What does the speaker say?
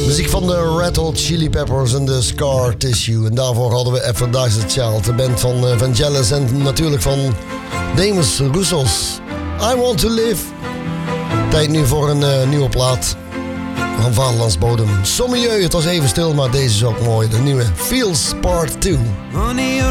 Muziek van de Red Hot Chili Peppers en de Scar Tissue. En daarvoor hadden we Aphrodite's Child, de band van Vangelis en natuurlijk van Demis Roussos. I Want To Live. Tijd nu voor een nieuwe plaat van Vaderlandsbodem. Sommelieu, het was even stil, maar deze is ook mooi. De nieuwe Feels Part 2.